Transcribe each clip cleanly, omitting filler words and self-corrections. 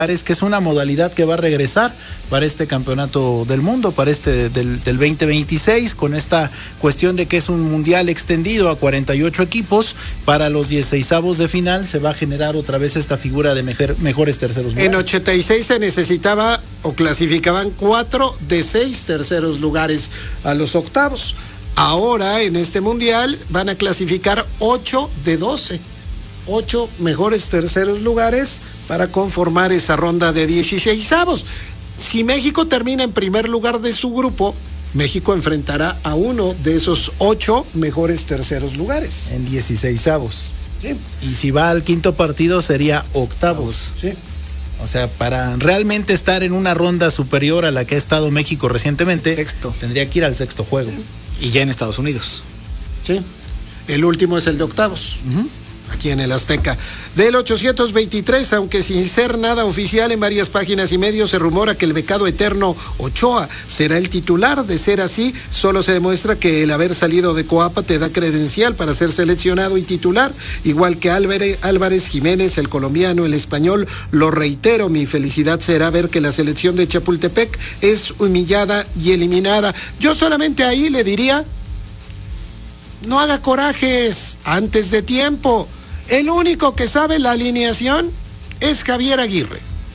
que es una modalidad que va a regresar para este campeonato del mundo, para este del 2026, con esta cuestión de que es un mundial extendido a 48 equipos. Para los 16avos de final se va a generar otra vez esta figura de mejores terceros lugares. En 86 se necesitaba o clasificaban 4 de 6 terceros lugares a los octavos. Ahora en este mundial van a clasificar 8 de 12. 8 mejores terceros lugares para conformar esa ronda de 16avos. Si México termina en primer lugar de su grupo, México enfrentará a uno de esos 8 mejores terceros lugares. En 16avos. Sí. Y si va al quinto partido sería octavos. Sí. O sea, para realmente estar en una ronda superior a la que ha estado México recientemente, sexto, tendría que ir al sexto juego. Y ya en Estados Unidos. Sí. El último es el de octavos. Aquí en el Azteca. Del 823, aunque sin ser nada oficial, en varias páginas y medios se rumora que el becado eterno Ochoa será el titular. De ser así, solo se demuestra que el haber salido de Coapa te da credencial para ser seleccionado y titular, igual que Álvarez, Jiménez, el colombiano, el español. Lo reitero, mi felicidad será ver que la selección de Chapultepec es humillada y eliminada. Yo solamente ahí le diría: no haga corajes antes de tiempo. El único que sabe la alineación es Javier Aguirre.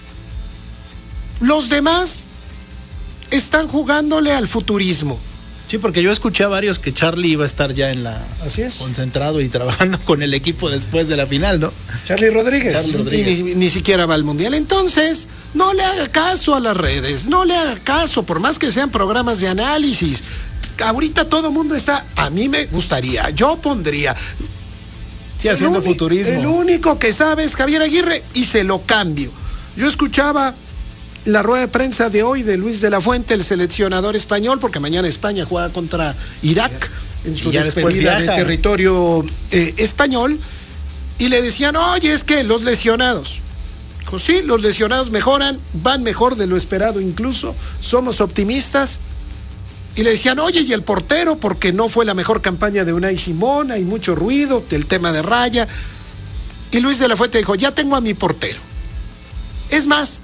Los demás están jugándole al futurismo. Sí, porque yo escuché a varios que Charlie iba a estar ya en la... Así es. Concentrado y trabajando con el equipo después de la final, ¿no? Charlie Rodríguez. Ni siquiera va al Mundial. Entonces, no le haga caso a las redes. No le haga caso, por más que sean programas de análisis. Ahorita todo el mundo está... A mí me gustaría, yo pondría... Sí, haciendo futurismo. El único que sabe es Javier Aguirre y se lo cambio. Yo escuchaba la rueda de prensa de hoy de Luis de la Fuente, el seleccionador español, porque mañana España juega contra Irak en su despedida de territorio español, y le decían: oye, es que los lesionados. Dijo: sí, los lesionados mejoran, van mejor de lo esperado incluso, somos optimistas. Y le decían: oye, ¿y el portero? Porque no fue la mejor campaña de Unai Simón, hay mucho ruido, el tema de Raya. Y Luis de la Fuente dijo: ya tengo a mi portero. Es más,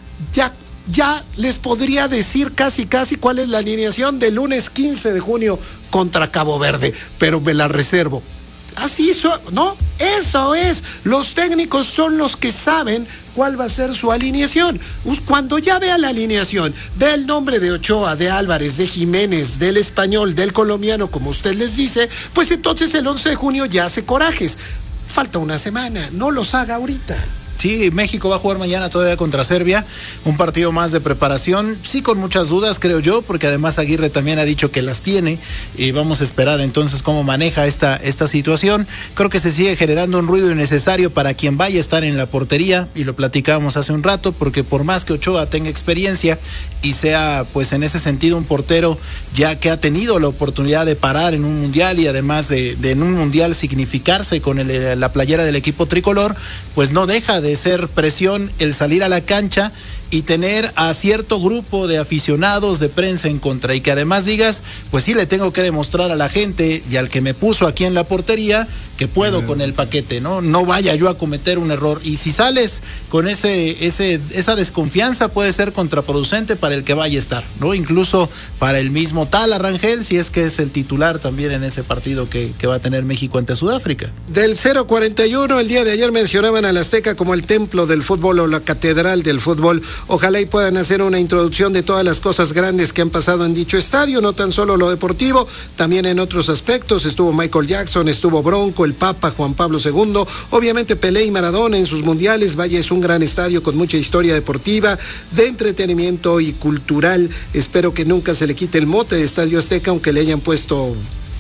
ya les podría decir casi cuál es la alineación del lunes 15 de junio contra Cabo Verde, pero me la reservo. Así, ¿no? Eso es. Los técnicos son los que saben cuál va a ser su alineación. Cuando ya vea la alineación, vea el nombre de Ochoa, de Álvarez, de Jiménez, del español, del colombiano, como usted les dice, pues entonces el 11 de junio ya hace corajes. Falta una semana, no los haga ahorita. Sí, México va a jugar mañana todavía contra Serbia, un partido más de preparación, sí, con muchas dudas, creo yo, porque además Aguirre también ha dicho que las tiene, y vamos a esperar entonces cómo maneja esta situación. Creo que se sigue generando un ruido innecesario para quien vaya a estar en la portería, y lo platicábamos hace un rato, porque por más que Ochoa tenga experiencia y sea, pues en ese sentido, un portero ya que ha tenido la oportunidad de parar en un mundial y además de en un mundial significarse con la playera del equipo tricolor, pues no deja de ser presión el salir a la cancha y tener a cierto grupo de aficionados, de prensa en contra, y que además digas: pues sí, le tengo que demostrar a la gente y al que me puso aquí en la portería que puedo con el paquete, no vaya yo a cometer un error. Y si sales con esa desconfianza, puede ser contraproducente para el que vaya a estar, ¿no? Incluso para el mismo tal Rangel, si es que es el titular también en ese partido que va a tener México ante Sudáfrica. Del 0-41, el día de ayer mencionaban al Azteca como el templo del fútbol o la catedral del fútbol. Ojalá y puedan hacer una introducción de todas las cosas grandes que han pasado en dicho estadio, no tan solo lo deportivo, también en otros aspectos. Estuvo Michael Jackson, estuvo Bronco, el Papa Juan Pablo II, obviamente Pelé y Maradona en sus mundiales. Vaya, es un gran estadio con mucha historia deportiva, de entretenimiento y cultural. Espero que nunca se le quite el mote de Estadio Azteca, aunque le hayan puesto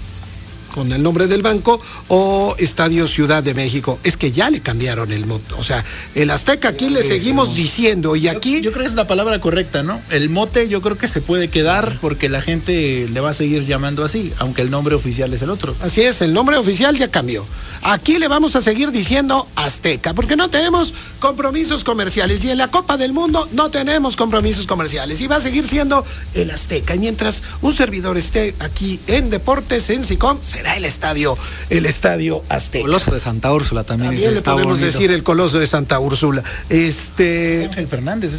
con el nombre del banco, o Estadio Ciudad de México. Es que ya le cambiaron el mote. O sea, el Azteca aquí le seguimos diciendo, y aquí... Yo creo que es la palabra correcta, ¿no? El mote yo creo que se puede quedar porque la gente le va a seguir llamando así, aunque el nombre oficial es el otro. Así es, el nombre oficial ya cambió. Aquí le vamos a seguir diciendo Azteca, porque no tenemos compromisos comerciales, y en la Copa del Mundo no tenemos compromisos comerciales, y va a seguir siendo el Azteca. Y mientras un servidor esté aquí en Deportes, en SICOM, será el estadio Azteca. Coloso de Santa Úrsula también le podemos decir el Coloso de Santa Úrsula. Ángel Fernández.